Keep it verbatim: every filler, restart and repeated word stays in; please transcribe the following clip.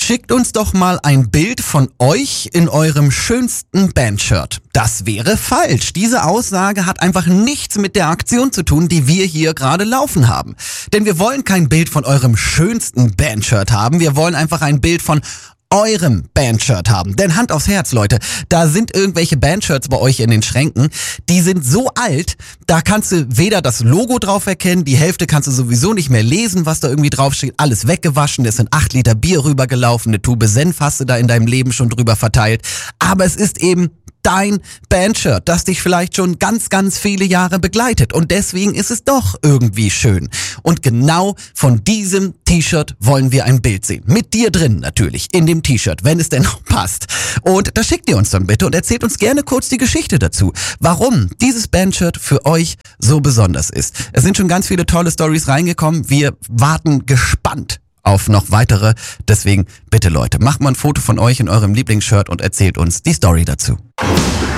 Schickt uns doch mal ein Bild von euch in eurem schönsten Bandshirt. Das wäre falsch. Diese Aussage hat einfach nichts mit der Aktion zu tun, die wir hier gerade laufen haben. Denn wir wollen kein Bild von eurem schönsten Bandshirt haben. Wir wollen einfach ein Bild von eurem Bandshirt haben. Denn Hand aufs Herz, Leute, da sind irgendwelche Bandshirts bei euch in den Schränken, die sind so alt, da kannst du weder das Logo drauf erkennen, die Hälfte kannst du sowieso nicht mehr lesen, was da irgendwie draufsteht, alles weggewaschen, es sind acht Liter Bier rübergelaufen, eine Tube Senf hast du da in deinem Leben schon drüber verteilt, aber es ist eben dein Bandshirt, das dich vielleicht schon ganz, ganz viele Jahre begleitet und deswegen ist es doch irgendwie schön. Und genau von diesem T-Shirt wollen wir ein Bild sehen. Mit dir drin natürlich, in dem T-Shirt, wenn es denn noch passt. Und das schickt ihr uns dann bitte und erzählt uns gerne kurz die Geschichte dazu, warum dieses Bandshirt für euch so besonders ist. Es sind schon ganz viele tolle Storys reingekommen, wir warten gespannt auf noch weitere. Deswegen bitte Leute, macht mal ein Foto von euch in eurem Lieblingsshirt und erzählt uns die Story dazu.